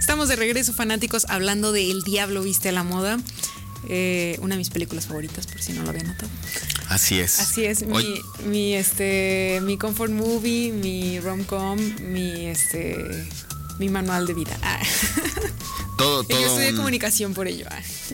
Estamos de regreso, fanáticos, hablando de El Diablo Viste a la Moda. Una de mis películas favoritas, por si no lo había notado. Así es. Así es, mi comfort movie, mi rom-com, mi manual de vida. Todo. Yo estudié comunicación por ello.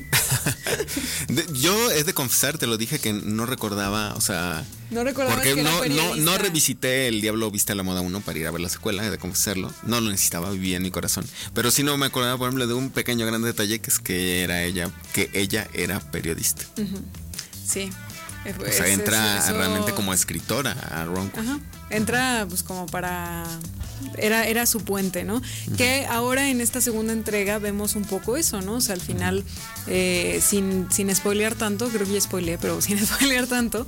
Yo he de confesar, te lo dije, que no recordaba, o sea... No recordaba porque que era no revisité El Diablo Viste a la Moda 1 para ir a ver la secuela, he de confesarlo. No lo necesitaba, vivía en mi corazón. Pero sí no me acordaba, por ejemplo, de un pequeño gran detalle, que es que ella era periodista. Uh-huh. Sí. O sea, entra realmente como escritora a Ronco. Ajá. Entra pues como para... Era su puente, ¿no? Uh-huh. Que ahora en esta segunda entrega vemos un poco eso, ¿no? O sea, al final, sin spoilear tanto, creo que ya spoileé, pero sin spoilear tanto,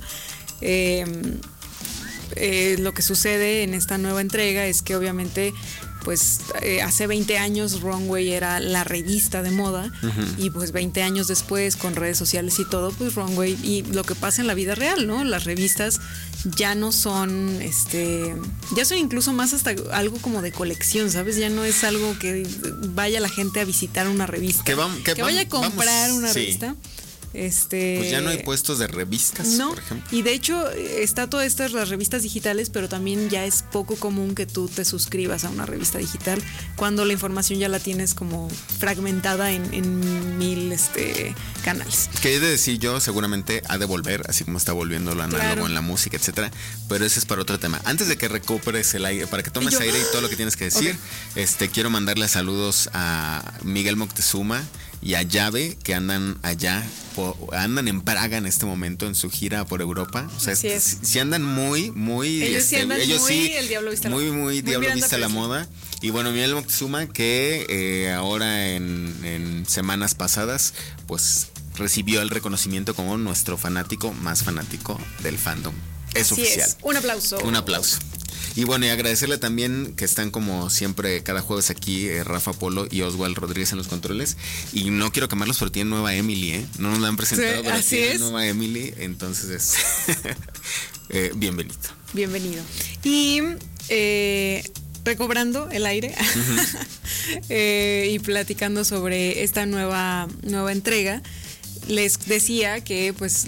lo que sucede en esta nueva entrega es que obviamente pues hace 20 años Runway era la revista de moda. Uh-huh. Y pues 20 años después, con redes sociales y todo, pues Runway, y lo que pasa en la vida real, ¿no? Las revistas ya no son, ya son incluso más hasta algo como de colección, ¿sabes? Ya no es algo que vaya la gente a visitar una revista, que vaya a comprar una revista. Pues ya no hay puestos de revistas, no, por ejemplo. Y de hecho está todas las revistas digitales, pero también ya es poco común que tú te suscribas a una revista digital cuando la información ya la tienes como fragmentada en 1000 canales. Que he de decir yo, seguramente ha de volver, así como está volviendo lo análogo en la música, etcétera. Pero ese es para otro tema. Antes de que recuperes el aire, para que tomes aire y todo lo que tienes que decir, okay. Quiero mandarle saludos a Miguel Moctezuma y a Llave, que andan allá, andan en Praga en este momento en su gira por Europa. O sea, sí andan muy ellos sí andan muy El Diablo Viste a la Moda. Muy Diablo Viste a la Moda. Y bueno, Miguel Moctezuma, que ahora en semanas pasadas, pues recibió el reconocimiento como nuestro fanático más fanático del fandom. Es así oficial. Un aplauso. Un aplauso. Y bueno, y agradecerle también que están como siempre cada jueves aquí Rafa Polo y Oswald Rodríguez en los controles. Y no quiero quemarlos, pero tienen nueva Emily, ¿no? Nos la han presentado, sí, pero así tienen es. Nueva Emily, entonces bienvenido. Bienvenido. Y recobrando el aire uh-huh. Y platicando sobre esta nueva entrega, les decía que pues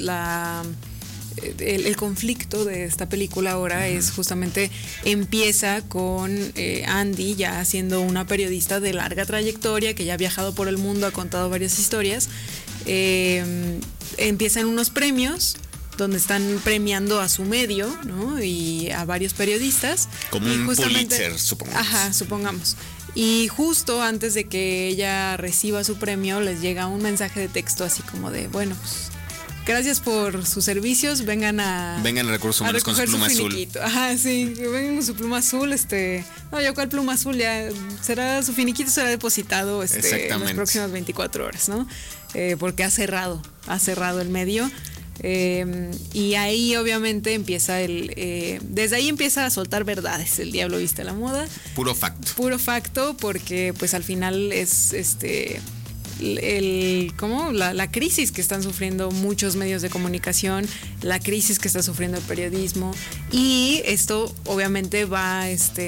el conflicto de esta película ahora uh-huh. es justamente empieza con Andy ya siendo una periodista de larga trayectoria que ya ha viajado por el mundo, ha contado varias historias. Empiezan unos premios donde están premiando a su medio, ¿no? Y a varios periodistas. Como un Pulitzer, supongamos. Ajá, supongamos. Y justo antes de que ella reciba su premio, les llega un mensaje de texto así como de, bueno, pues gracias por sus servicios, vengan a Recursos Humanos con su pluma azul. Ajá, sí, vengan con su pluma azul, no, yo cuál pluma azul, ya su finiquito será depositado en las próximas 24 horas, ¿no? Porque ha cerrado el medio. Y ahí obviamente empieza desde ahí empieza a soltar verdades. El Diablo Viste a la Moda. Puro facto, porque pues al final es la crisis que están sufriendo muchos medios de comunicación, la crisis que está sufriendo el periodismo, y esto obviamente va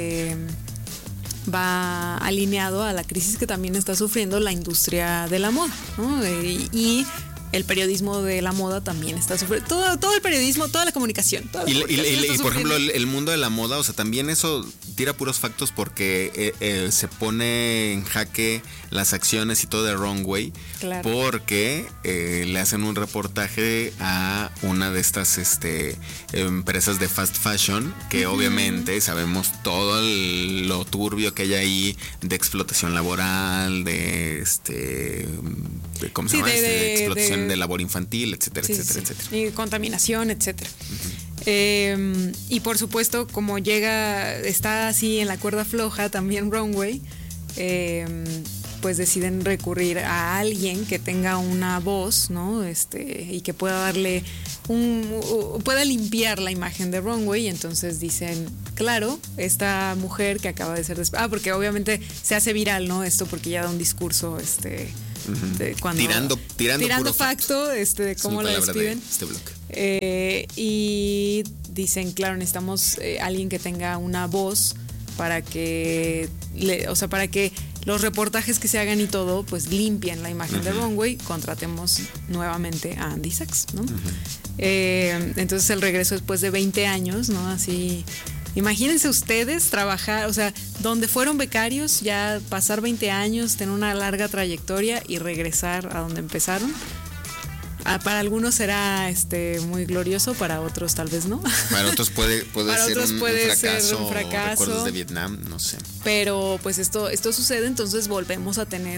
alineado a la crisis que también está sufriendo la industria de la moda, ¿no? Y el periodismo de la moda también está sufriendo. Todo el periodismo, toda la comunicación. Y por ejemplo, el mundo de la moda, o sea, también eso tira puros factos porque se pone en jaque las acciones y todo de Runway. Claro. Porque le hacen un reportaje a una de estas empresas de fast fashion que uh-huh. obviamente sabemos todo lo turbio que hay ahí de explotación laboral, de ¿cómo se llama? De explotación de labor infantil, etcétera, etcétera. Y contaminación, etcétera. Uh-huh. Y por supuesto, como está así en la cuerda floja también Runway, pues deciden recurrir a alguien que tenga una voz, ¿no? Y que pueda darle pueda limpiar la imagen de Runway. Y entonces dicen, claro, esta mujer que acaba de ser porque obviamente se hace viral, ¿no? Esto porque ya da un discurso, uh-huh. tirando facto, de cómo la despiden. De este bloque. Y dicen, claro, necesitamos alguien que tenga una voz para que los reportajes que se hagan y todo, pues limpian la imagen de Runway, contratemos nuevamente a Andy Sachs, ¿no? Entonces el regreso después de 20 años, ¿no? Así, imagínense ustedes trabajar, o sea, donde fueron becarios, ya pasar 20 años, tener una larga trayectoria y regresar a donde empezaron. Para algunos será muy glorioso, para otros tal vez no. Para otros puede ser un fracaso. Recuerdos de Vietnam, no sé. Pero pues esto sucede, entonces volvemos a tener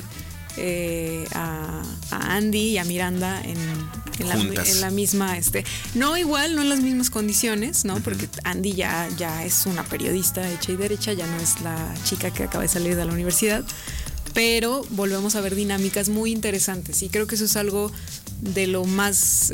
a Andy y a Miranda en la misma, no igual, no en las mismas condiciones, ¿no? Porque Andy ya es una periodista hecha y derecha, ya no es la chica que acaba de salir de la universidad. Pero volvemos a ver dinámicas muy interesantes y creo que eso es algo de lo más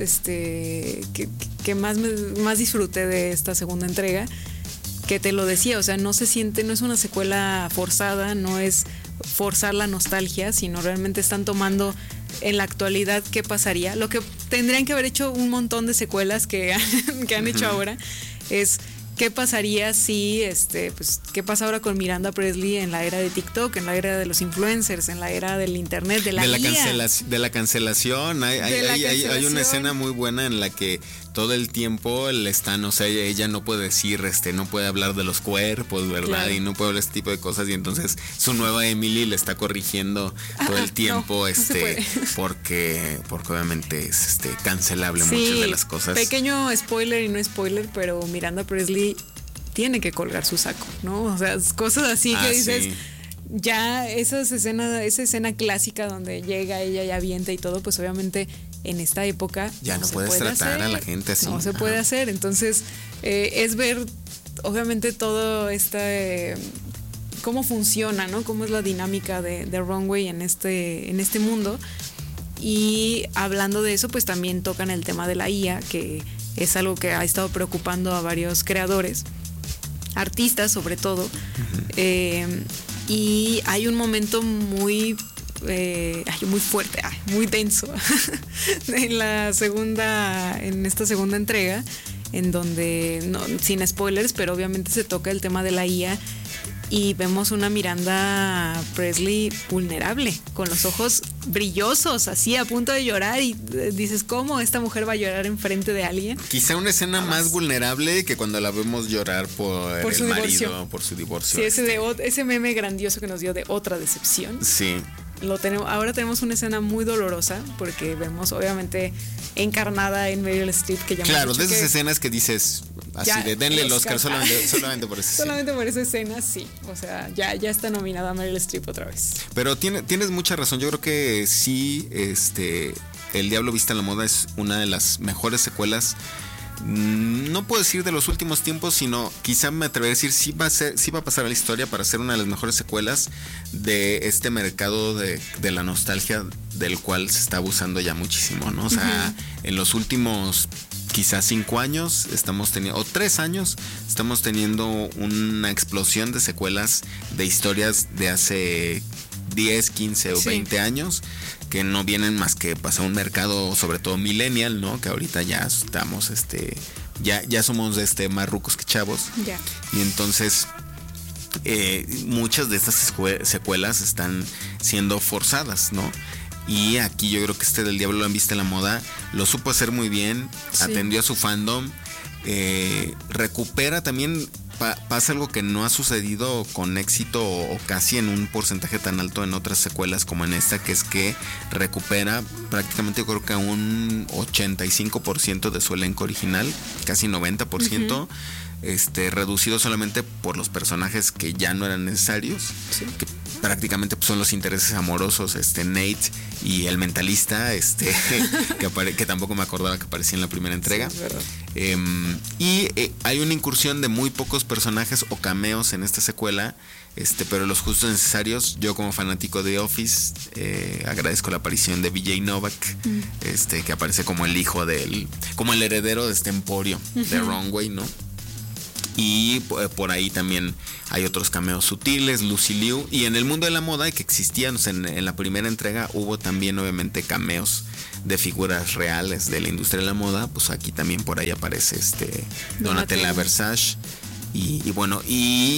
que más disfruté de esta segunda entrega, que te lo decía, o sea, no se siente, no es una secuela forzada, no es forzar la nostalgia, sino realmente están tomando en la actualidad qué pasaría. Lo que tendrían que haber hecho un montón de secuelas que han hecho ahora es ¿qué pasaría si, pues, qué pasa ahora con Miranda Presley en la era de TikTok, en la era de los influencers, en la era del internet, de la cancelación? Hay una escena muy buena en la que todo el tiempo o sea, ella no puede decir, no puede hablar de los cuerpos, ¿verdad? Claro. Y no puede hablar este tipo de cosas, y entonces su nueva Emily le está corrigiendo todo el tiempo, porque obviamente es cancelable muchas de las cosas. Pequeño spoiler y no spoiler, pero Miranda Presley tiene que colgar su saco, ¿no? O sea, cosas así que dices, sí. Ya esa escena clásica donde llega ella y avienta y todo, pues obviamente en esta época ya no puedes tratar a la gente así. No se puede hacer. Entonces, es ver obviamente todo cómo funciona, ¿no? Cómo es la dinámica de Runway en este mundo. Y hablando de eso, pues también tocan el tema de la IA, que es algo que ha estado preocupando a varios creadores, artistas sobre todo. Y hay un momento muy fuerte, muy denso en esta segunda entrega, en donde, no, sin spoilers, pero obviamente se toca el tema de la IA y vemos una Miranda Presley vulnerable, con los ojos brillosos, así a punto de llorar, y dices, ¿cómo esta mujer va a llorar enfrente de alguien? Quizá una escena más vulnerable que cuando la vemos llorar por el marido, por su divorcio. Sí, ese meme grandioso que nos dio de otra decepción. Sí. Ahora tenemos una escena muy dolorosa, porque vemos obviamente encarnada en Meryl Streep, que ya claro, de esas escenas que dices así de denle el Oscar solamente por esa escena. Solamente por esa escena, sí. O sea, ya está nominada Meryl Streep otra vez. Pero tienes mucha razón. Yo creo que sí, El Diablo Viste a la Moda es una de las mejores secuelas. No puedo decir de los últimos tiempos, sino quizá me atrevería a decir sí va a pasar a la historia para ser una de las mejores secuelas de este mercado de la nostalgia, del cual se está abusando ya muchísimo, ¿no? O sea, en los últimos quizás 5 años o 3 años estamos teniendo una explosión de secuelas de historias de hace 10, 15 o 20 años, que no vienen más que pasar un mercado, sobre todo millennial, ¿no? Que ahorita ya estamos, ya somos más rucos que chavos. Ya. Y entonces muchas de estas secuelas están siendo forzadas, ¿no? Y aquí yo creo que del Diablo Viste a la Moda lo supo hacer muy bien, sí. Atendió a su fandom, recupera también. Pasa algo que no ha sucedido con éxito o casi en un porcentaje tan alto en otras secuelas como en esta, que es que recupera prácticamente, yo creo que un 85% de su elenco original, casi 90%, reducido solamente por los personajes que ya no eran necesarios, sí. Que prácticamente pues, son los intereses amorosos, Nate y el mentalista, que tampoco me acordaba que aparecía en la primera entrega. Sí, es verdad. Hay una incursión de muy pocos personajes o cameos en esta secuela, pero los justos necesarios. Yo, como fanático de Office, agradezco la aparición de Vijay Novak, que aparece como el hijo como el heredero de este emporio de Runway, ¿no? Y por ahí también hay otros cameos sutiles, Lucy Liu. Y en el mundo de la moda, que existían, o sea, en la primera entrega hubo también obviamente cameos de figuras reales de la industria de la moda. Pues aquí también por ahí aparece Donatella Versace. Y bueno, y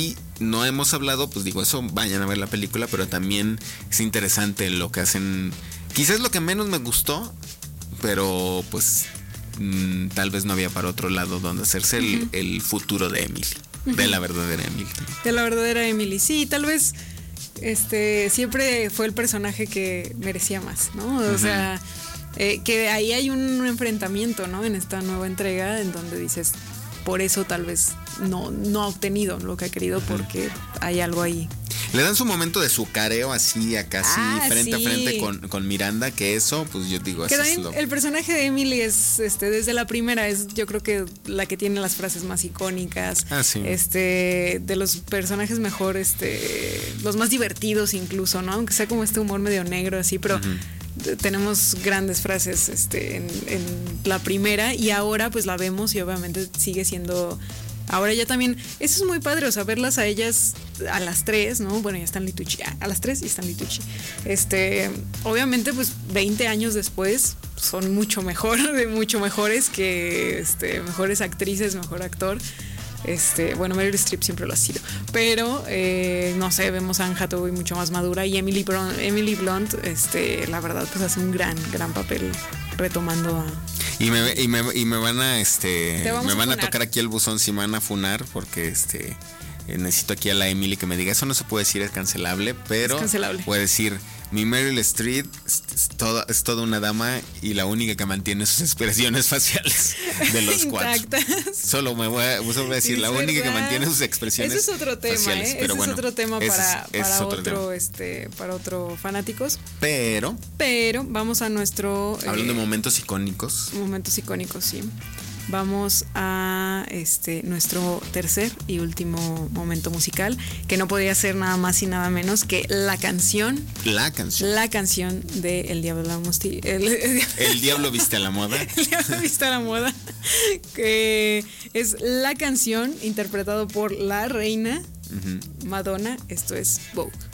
no hemos hablado, pues digo, eso vayan a ver la película, pero también es interesante lo que hacen. Quizás lo que menos me gustó, pero pues tal vez no había para otro lado donde hacerse el futuro de Emily, de la verdadera Emily. De la verdadera Emily, sí, tal vez siempre fue el personaje que merecía más, ¿no? O sea, que ahí hay un enfrentamiento, ¿no? En esta nueva entrega en donde dices, por eso tal vez no ha obtenido lo que ha querido porque hay algo ahí. Le dan su momento de su careo así a casi frente a frente con Miranda, que eso, pues yo digo, que eso es lo... El personaje de Emily es, desde la primera, es yo creo que la que tiene las frases más icónicas. Sí. De los personajes mejor, los más divertidos incluso, ¿no? Aunque sea como este humor medio negro así, pero tenemos grandes frases en la primera y ahora pues la vemos y obviamente sigue siendo... Ahora ya también, eso es muy padre, o sea, verlas a ellas a las 3, ¿no? Bueno, ya están Tucci, a las 3 y Stanley Tucci. Obviamente, pues 20 años después son mucho mejores que mejores actrices, mejor actor. Bueno, Meryl Streep siempre lo ha sido, pero no sé, vemos a Anne Hathaway mucho más madura y Emily Blunt, la verdad, pues hace un gran papel retomando a... Y me van a tocar aquí el buzón si me van a funar porque necesito aquí a la Emily que me diga, eso no se puede decir, es cancelable, pero voy a decir, mi Meryl Streep es toda una dama y la única que mantiene sus expresiones faciales de los cuatro. Solo voy a decir, la única que mantiene sus expresiones faciales. Ese es otro tema, faciales, pero bueno, es otro tema para otro fanáticos. Pero vamos a nuestro... hablando de momentos icónicos. Momentos icónicos, sí. Vamos a nuestro tercer y último momento musical, que no podía ser nada más y nada menos que la canción de El Diablo El Diablo Viste a la Moda. El Diablo Viste a la Moda, que es la canción interpretada por la reina Madonna. Esto es Vogue.